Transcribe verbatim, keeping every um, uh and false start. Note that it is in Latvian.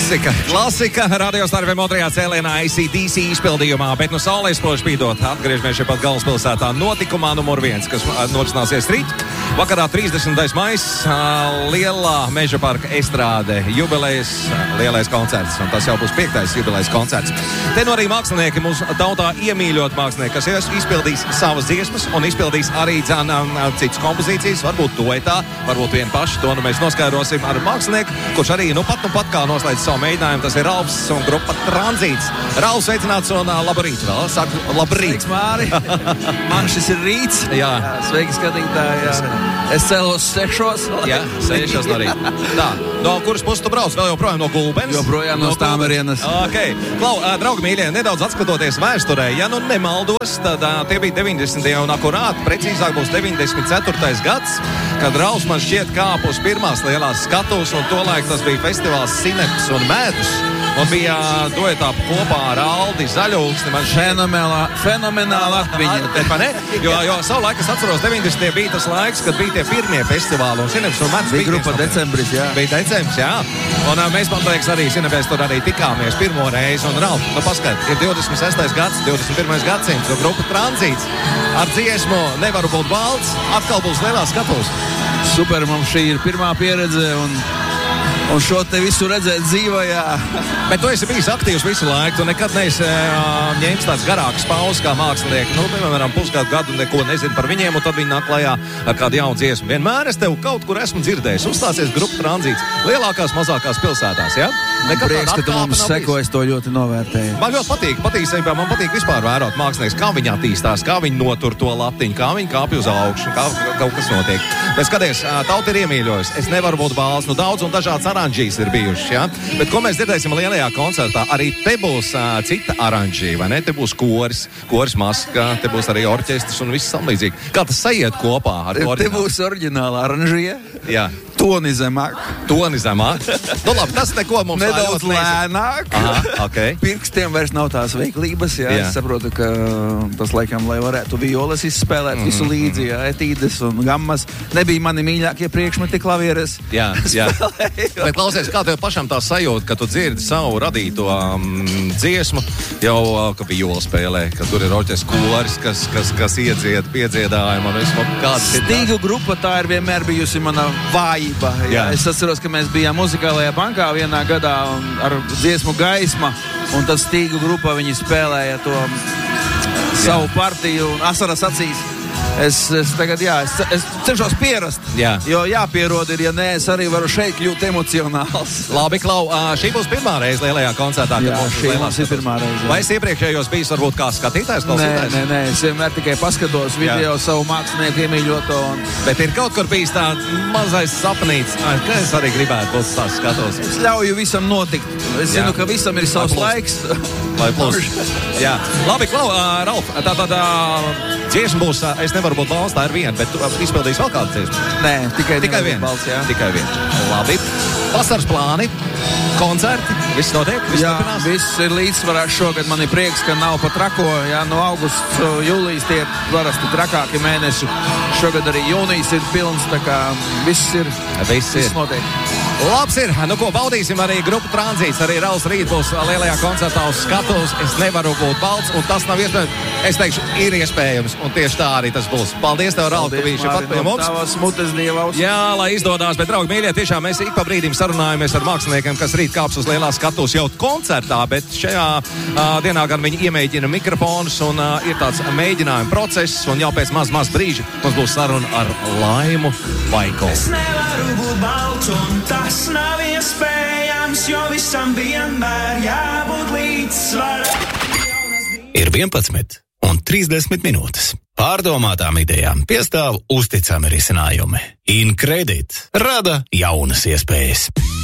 Klasika, klasika, radio starpiem otrajā cēlienā A C D C izpildījumā, bet nu saulē spoži spīdot. Atgriežamies šeit pat galvaspilsētā notikumā numur viens, kas norisināsies rīt. Vakarā trīsdesmitais maijs, lielā Meža parka estrāde, jubilejas, lielais koncerts, un tas jau būs piektais jubilejas koncerts. Te nu arī mākslinieki, mūsu tautā iemīļot mākslinieki, kas izpildīs savas dziesmas un izpildīs arī dzēna citas kompozīcijas, varbūt duetā, varbūt vien paši, to nu mēs noskaidrosim ar mākslinieku, kurš arī nu pat nu pat kā noslēdz savu mēģinājumu, tas ir Ralfs un grupa Tranzīts. Ralfs, sveicināts un uh, labrīt vēl, saku labrīt. Sveiks, Māri. Man šis ir rīts. Jā. Jā, sveiki, skatītāji. Jā. Es celos sešos. Jā, sešos no rīta. Tā, no kuras puses tu brauc? Vēl joprojām no Gulbenes? Joprojām no, no Stāmerienas. Ok. Klau, uh, draugi mīļie, nedaudz atskatoties vēsturē, ja nu nemaldos, tad uh, tie bija deviņdesmitie un akurāt, precīzāk būs deviņdesmit ceturtais gads, kad Ralfs man šķiet kāp uz pirmās lielās skatuves, un tolaik tas bija festivāls Sineps un Medus. Un bija duetā kopā ar Aldi Zaļūksni. Man Fenomenāla, fenomenāla atmiņa. Ne? Jo, jo savu laiku es atceros, deviņdesmitie bija tas laiks, kad bija tie pirmie festivāli, un Sineps un Medus bija grupa decembris, jā. Bija decembris, jā. Un uh, mēs, man liekas, arī Sinepēs tur arī tikāmies pirmo reizi. Un Ralf, nu paskat, ir divdesmit sestais gads, divdesmit pirmais gadsimts, un grupa Tranzīts ar dziesmu Nevaru būt balts, atkal būs lielā skatos. Super, mums šī ir pirmā pieredze, un Un šo te visu redzēt dzīvajā. Bet tu esi bijis aktīvs visu laiku. Tu nekad neesi uh, ņēmis tāds garāks pauzes kā mākslinieki. Nu, piemēram, pusgadu gadu neko nezinu par viņiem, un tad viņi nāk klajā ar kādu jaunu dziesmu. Vienmēr es tev kaut kur esmu dzirdējis. Uzstāsies grupa Tranzīts lielākās, mazākās pilsētās, ja? Nekad prieks, ka tu mums seko, es to ļoti novērtēju. Man ļoti patīk, patīk, man patīk vispār vērot mākslinieks, kā viņi attīstās, kā viņi notur to latiņu, kā viņi kāpj uz augšu, kā kaut kas notiek. Bet skaties, tauta ir iemīļojusi. Es nevaru būt balss, nu daudz un dažāds aranžīs ir bijuši, ja? Bet ko mēs dzirdēsim lielajā koncertā? Arī te būs uh, cita aranžī, vai ne? Te būs koris, koris maska, te būs arī orķestris un viss tam līdzīgi. Kā tas sajiet kopā ar te, to te būs oriģināla aranžija. Jā. Toni zemāk. Toni zemāk. Nu labi, tas neko mums nedaudz lēnāk. Aha, okay. Pirkstiem vairs nav tās veiklības, jā. jā. Es saprotu, ka tas laikam, lai varētu violas izspēlēt mm-hmm. visu līdzi, jā, etīdes un gammas. Nebija mani mīļākie priekšmeti klavieres. Jā, jā. Bet klausies, kā tev pašam tā sajūta, ka tu dzirdi savu radīto um, dziesmu, jau, ka viola spēlē, ka tur ir orķestris koris, kas, kas, kas iedzied, piedziedājumu un visu. Stīgu grupa tā ir vienmēr bijusi mana vājība. Jā. Jā. Es atceros, ka mēs bijām muzikālajā bankā vienā gadā un ar dziesmu Gaisma, un tad Stīgu grupa viņi spēlēja to savu partiju un asaras acīs. Es, es tagad, jā, es, es cenšos pierast, jā. Jo jāpierod ir, ja nē, es arī varu šeit kļūt emocionāls. Labi, Klau, šī būs pirmā reize lielajā koncertā. Jā, šī mums ir pirmā reize. Vai es iepriekšējos bijis varbūt kā skatītājs, klausītājs? Nē, nē, nē, es vienmēr tikai paskatos video jā. Savu mākslinieku iemīļoto. Un... Bet ir kaut kur bijis tā mazais sapnīts, ka es arī gribētu būt tās skatos. Es ļauju visam notikt. Es jā. Zinu, ka visam ir savs laiks. Lai plus. Jā. Labi, Klau, uh, Ralf, tā tad uh, dziesma būs, uh, es nevaru būt balss, tā ir viena, bet tu uh, izpildīsi vēl kādu dziesmu? Nē, tikai, tikai viena. Balss, jā. Tikai viena. Labi. Vasaras plāni, koncerti, viss notiek, viss jā, turpinās? Viss ir līdzsvarā šogad. Man ir prieks, ka nav pa trako, jā, no augusts, jūlijas tie parasti trakāki mēneši. Šogad arī jūnijas ir pilns, tā kā viss ir, viss, viss ir. notiek. Labs ir, nu ko, baudīsim arī grupu Tranzīts, arī Ralfs rīt būs lielajā koncertā uz skatuves. Es nevaru būt balts, un tas nav iespējams. Es teikšu, ir iespējams, un tieši tā arī tas būs. Paldies tev, Ralf, ka viņš ir pat pie mums. Tavas mutes dievaus. Jā, lai izdodās, bet, draugi mīļie, tiešām mēs ik pa brīdim sarunājamies ar māksliniekiem, kas rīt kāps uz lielās skatuves jau koncertā, bet šajā uh, dienā gan viņi iemēģina mikrofonus, un uh, ir tāds mēģinājuma process, un jau pēc maz, maz brīža mums būs saruna ar Laimu Vaiko. Es nevaru būt balts, un tas nav iespējams, jo visam vienmēr jābūt līdzsvarā. Ir vienpadsmit un trīsdesmit minūtes. Pārdomātām idejām piestāv uzticami risinājumi. InCredit rada jaunas iespējas.